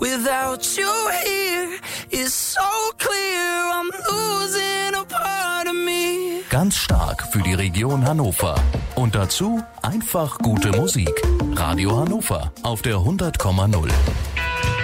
Without you here, it's so clear I'm losing a part of me. Ganz stark für die Region Hannover. Und dazu einfach gute Musik. Radio Hannover auf der 100,0.